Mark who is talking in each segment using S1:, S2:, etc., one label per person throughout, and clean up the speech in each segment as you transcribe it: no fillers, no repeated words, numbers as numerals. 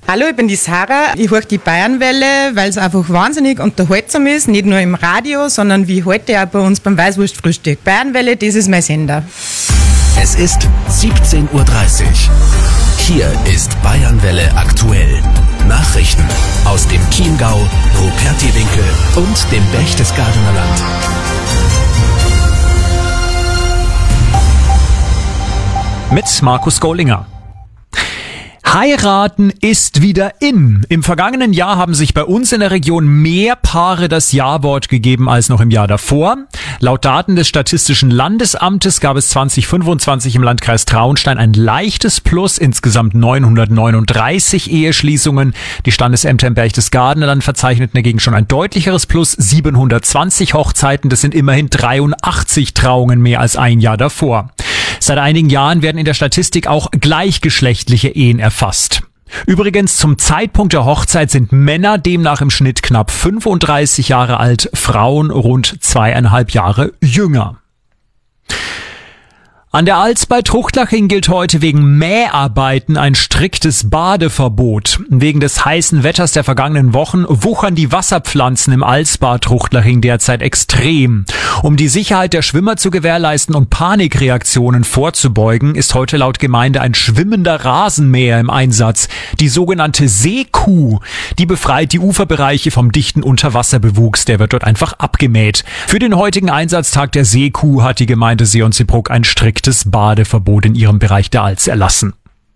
S1: Hallo, ich bin die Sarah. Ich höre die Bayernwelle, weil es einfach wahnsinnig unterhaltsam ist. Nicht nur im Radio, sondern wie heute auch bei uns beim Weißwurstfrühstück. Bayernwelle, das ist mein Sender.
S2: Es ist 17:30 Uhr. Hier ist Bayernwelle aktuell. Nachrichten aus dem Chiemgau, Rupertiwinkel und dem Berchtesgadener Land.
S3: Mit Markus Gollinger. Heiraten ist wieder in. Im vergangenen Jahr haben sich bei uns in der Region mehr Paare das Ja-Wort gegeben als noch im Jahr davor. Laut Daten des Statistischen Landesamtes gab es 2025 im Landkreis Traunstein ein leichtes Plus, insgesamt 939 Eheschließungen. Die Standesämter im Berchtesgadener Land verzeichneten dagegen schon ein deutlicheres Plus, 720 Hochzeiten. Das sind immerhin 83 Trauungen mehr als ein Jahr davor. Seit einigen Jahren werden in der Statistik auch gleichgeschlechtliche Ehen erfasst. Übrigens, zum Zeitpunkt der Hochzeit sind Männer demnach im Schnitt knapp 35 Jahre alt, Frauen rund 2,5 Jahre jünger. An der Alz bei Truchtlaching gilt heute wegen Mäharbeiten ein striktes Badeverbot. Wegen des heißen Wetters der vergangenen Wochen wuchern die Wasserpflanzen im Alzbad Truchtlaching derzeit extrem. Um die Sicherheit der Schwimmer zu gewährleisten und Panikreaktionen vorzubeugen, ist heute laut Gemeinde ein schwimmender Rasenmäher im Einsatz. Die sogenannte Seekuh, die befreit die Uferbereiche vom dichten Unterwasserbewuchs. Der wird dort einfach abgemäht. Für den heutigen Einsatztag der Seekuh hat die Gemeinde Seeonseebruck ein striktes Badeverbot in ihrem Bereich der Alz erlassen.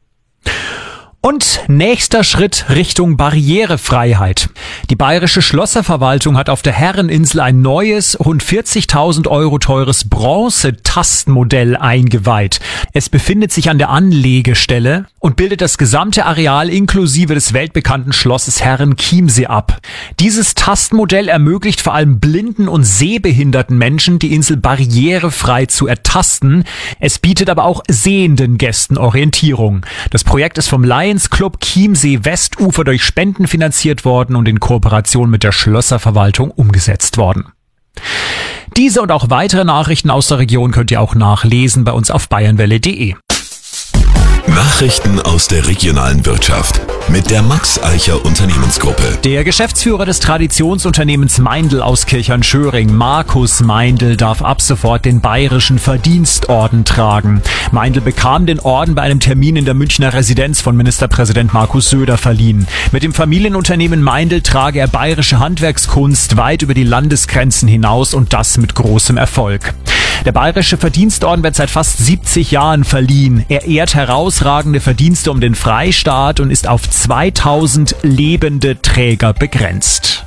S3: Und nächster Schritt Richtung Barrierefreiheit. Die Bayerische Schlosserverwaltung hat auf der Herreninsel ein neues, rund 40.000 Euro teures Bronze-Tastmodell eingeweiht. Es befindet sich an der Anlegestelle und bildet das gesamte Areal inklusive des weltbekannten Schlosses Herrenchiemsee ab. Dieses Tastmodell ermöglicht vor allem blinden und sehbehinderten Menschen, die Insel barrierefrei zu ertasten. Es bietet aber auch sehenden Gästen Orientierung. Das Projekt ist vom Lions Club Chiemsee Westufer durch Spenden finanziert worden und in Kooperation mit der Schlösserverwaltung umgesetzt worden. Diese und auch weitere Nachrichten aus der Region könnt ihr auch nachlesen bei uns auf bayernwelle.de.
S2: Nachrichten aus der regionalen Wirtschaft mit der Max Eicher Unternehmensgruppe.
S3: Der Geschäftsführer des Traditionsunternehmens Meindl aus Kirchhörnschöring, Markus Meindl, darf ab sofort den Bayerischen Verdienstorden tragen. Meindl bekam den Orden bei einem Termin in der Münchner Residenz von Ministerpräsident Markus Söder verliehen. Mit dem Familienunternehmen Meindl trage er bayerische Handwerkskunst weit über die Landesgrenzen hinaus und das mit großem Erfolg. Der Bayerische Verdienstorden wird seit fast 70 Jahren verliehen. Er ehrt herausragende Verdienste um den Freistaat und ist auf 2000 lebende Träger begrenzt.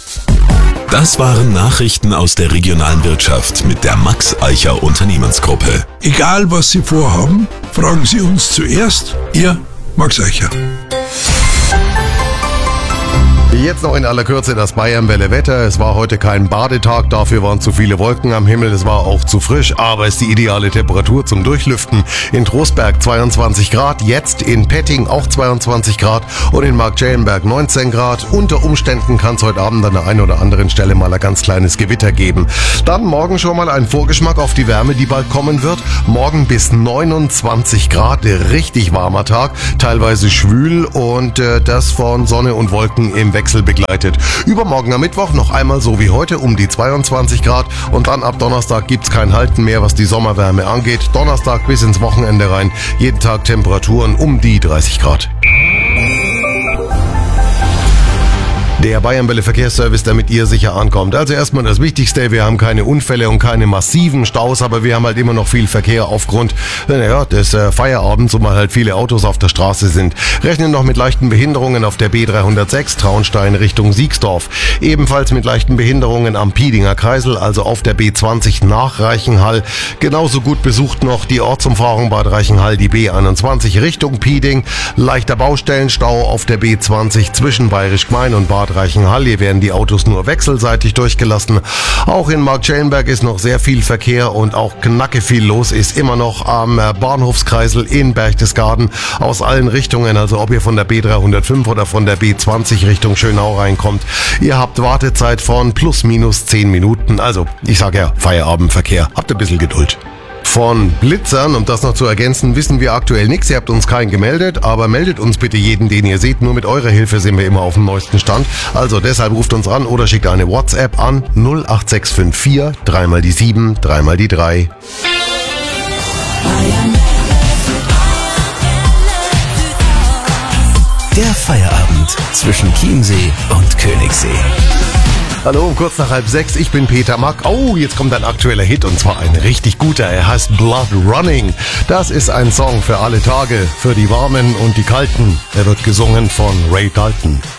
S2: Das waren Nachrichten aus der regionalen Wirtschaft mit der Max Eicher Unternehmensgruppe.
S4: Egal was Sie vorhaben, fragen Sie uns zuerst. Ihr Max Eicher.
S5: Jetzt noch in aller Kürze das Bayernwelle-Wetter. Es war heute kein Badetag, dafür waren zu viele Wolken am Himmel. Es war auch zu frisch, aber es ist die ideale Temperatur zum Durchlüften. In Trostberg 22 Grad, jetzt in Petting auch 22 Grad und in Marktschellenberg 19 Grad. Unter Umständen kann es heute Abend an der einen oder anderen Stelle mal ein ganz kleines Gewitter geben. Dann morgen schon mal ein Vorgeschmack auf die Wärme, die bald kommen wird. Morgen bis 29 Grad, richtig warmer Tag, teilweise schwül und das von Sonne und Wolken im Wechsel begleitet. Übermorgen am Mittwoch noch einmal so wie heute um die 22 Grad und dann ab Donnerstag gibt's kein Halten mehr, was die Sommerwärme angeht. Donnerstag bis ins Wochenende rein, jeden Tag Temperaturen um die 30 Grad. Der Bayernwelle Verkehrsservice, damit ihr sicher ankommt. Also erstmal das Wichtigste, wir haben keine Unfälle und keine massiven Staus, aber wir haben halt immer noch viel Verkehr aufgrund des Feierabends, wo halt viele Autos auf der Straße sind. Rechnen noch mit leichten Behinderungen auf der B306 Traunstein Richtung Siegsdorf. Ebenfalls mit leichten Behinderungen am Piedinger Kreisel, also auf der B20 nach Reichenhall. Genauso gut besucht noch die Ortsumfahrung Bad Reichenhall, die B21 Richtung Pieding. Leichter Baustellenstau auf der B20 zwischen Bayerisch Gmein und Bad Reichenhall. Hier werden die Autos nur wechselseitig durchgelassen. Auch in Marktschellenberg ist noch sehr viel Verkehr und auch knacke viel los ist immer noch am Bahnhofskreisel in Berchtesgaden aus allen Richtungen. Also ob ihr von der B305 oder von der B20 Richtung Schönau reinkommt. Ihr habt Wartezeit von plus minus 10 Minuten. Also ich sage ja Feierabendverkehr. Habt ein bisschen Geduld. Von Blitzern, um das noch zu ergänzen, wissen wir aktuell nichts. Ihr habt uns keinen gemeldet, aber meldet uns bitte jeden, den ihr seht. Nur mit eurer Hilfe sind wir immer auf dem neuesten Stand. Also deshalb ruft uns an oder schickt eine WhatsApp an 08654 3 mal die 7, 3 mal die 3.
S2: Der Feierabend zwischen Chiemsee und Königssee.
S5: Hallo, um kurz nach 5:30, ich bin Peter Mack. Oh, jetzt kommt ein aktueller Hit und zwar ein richtig guter. Er heißt Blood Running. Das ist ein Song für alle Tage, für die Warmen und die Kalten. Er wird gesungen von Ray Dalton.